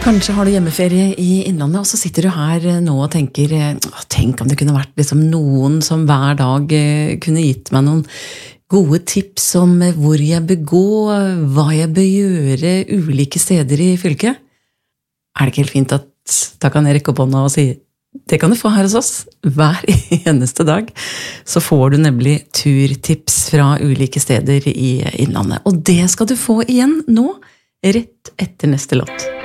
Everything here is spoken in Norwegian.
Kanskje har du hjemmeferie i Innlandet, og så sitter du her nå og tenker, tenk om det kunne vært liksom noen som hver dag kunne gitt meg noen gode tips om hvor jeg bør gå, hva jeg bør gjøre ulike steder i fylket. Det ikke helt fint at da kan jeg rekke opp hånda og si, det kan du få her hos oss hver eneste dag. Så får du nemlig turtips fra ulike steder i Innlandet. Og det skal du få igjen nå, rett etter neste låt.